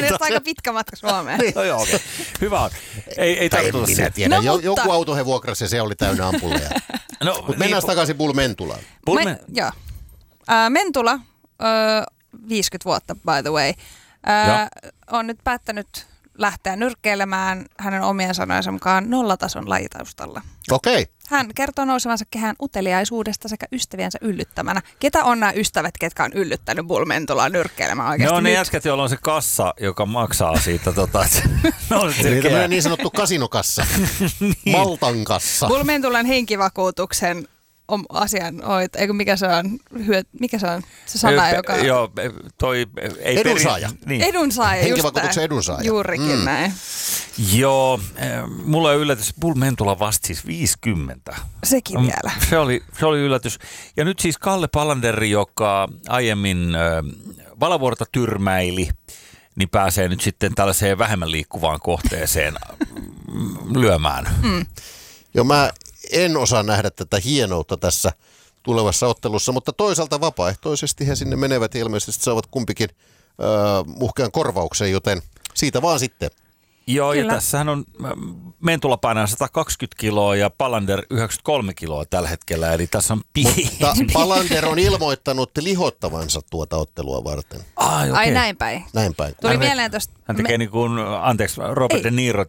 Tästä aika pitkä matka Suomeen. Niin. No joo, okei. Hyvä on. Ei tartuta minä siihen. tiedä. No, mutta- Joku auto he vuokrasi ja se oli täynnä ampulleja. No, Mutta mennään takaisin Bull Mentulaan. Joo. Mentula, 50 vuotta by the way, on nyt päättänyt lähteä nyrkkeilemään hänen omien sanojensa mukaan nollatason lajitaustalla. Okei. Hän kertoo nousevansa kehään uteliaisuudesta sekä ystäviensä yllyttämänä. Ketä on nämä ystävät, ketkä on yllyttänyt Bull Mentulaa nyrkkeilemään oikeasti Ne on ne nyt? jätkät, joilla on se kassa, joka maksaa siitä. Eli tämmöinen niin sanottu kasinokassa. Maltan kassa. Bull Mentulan henkivakuutuksen asianhoito, eikö mikä se on, mikä se on se sana, joka... Joo, toi... Ei Edunsaaja. Niin. Edunsaaja, Henkivakuutuksen edunsaaja. Juurikin näin. Joo, mulla on yllätys. Bull Mentula vasta siis 50. Sekin vielä. Se oli yllätys. Ja nyt siis Kalle Palanderi, joka aiemmin Valavuorta tyrmäili, niin pääsee nyt sitten tällaiseen vähemmän liikkuvaan kohteeseen lyömään. Joo, mä en osaa nähdä tätä hienoutta tässä tulevassa ottelussa, mutta toisaalta vapaaehtoisesti he sinne menevät ja ilmeisesti saavat kumpikin muhkean korvauksen, joten siitä vaan sitten. Joo, Kyllä. ja tässähän on Mentula painaa 120 kiloa ja Palander 93 kiloa tällä hetkellä, eli tässä on Mutta Palander on ilmoittanut lihottavansa tuota ottelua varten. Okay. Ai näin päin. Näin päin. Tuli mieleen tosta... Hän tekee niin kuin, anteeksi, Robert De Niro,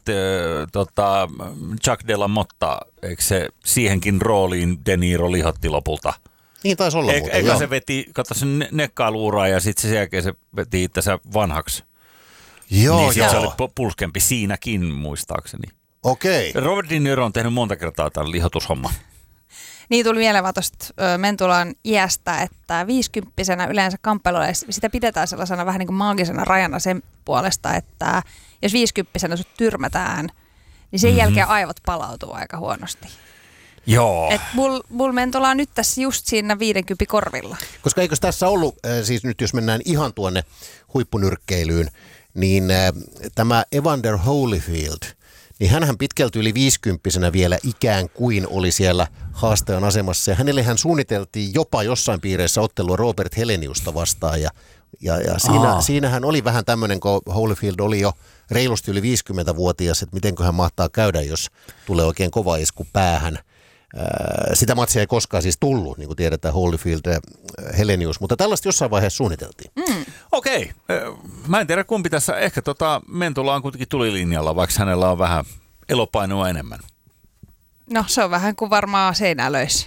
Chuck de la Motta, eikö se siihenkin rooliin De Niro lihotti lopulta? Niin taisi olla muuten, Eikä joo. se veti, katso sen nekkailuuraa ja sitten sen jälkeen se veti itsensä vanhaksi. Joo, niin sit se joo. oli pulskempi siinäkin muistaakseni. Okei. Robert De Niro on tehnyt monta kertaa tämän lihotushomman. Niin tuli mieleen vaan tuosta Mentulan iästä, että 50-vuotiaana yleensä kamppailulla sitä pidetään sellaisena vähän niin kuin maagisena rajana sen puolesta, että jos 50-vuotiaana sut tyrmätään, niin sen jälkeen aivot palautuu aika huonosti. Joo. Et Bull Mentula on nyt tässä just siinä 50 korvilla. Koska eikös tässä ollut, siis nyt jos mennään ihan tuonne huippunyrkkeilyyn, niin tämä Evander Holyfield, niin hänhän pitkälti yli 50-vuotiaana vielä ikään kuin oli siellä haastajan asemassa. Ja hänelle hän suunniteltiin jopa jossain piireissä ottelua Robert Heleniusta vastaan. Ja siinähän oli vähän tämmöinen, kun Holyfield oli jo reilusti yli 50-vuotias, että mitenköhän mahtaa käydä, jos tulee oikein kova isku päähän. Sitä matsia ei koskaan siis tullut, niin kuin tiedetään, Holyfield Helenius, mutta tällaista jossain vaiheessa suunniteltiin. Okei. Mä en tiedä kumpi tässä. Ehkä Mentula on kuitenkin tulilinjalla, vaikka hänellä on vähän elopainoa enemmän. No se on vähän kuin varmaan seinää löisi.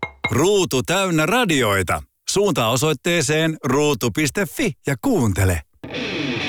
Ruutu täynnä radioita. Suuntaa osoitteeseen ruutu.fi ja kuuntele.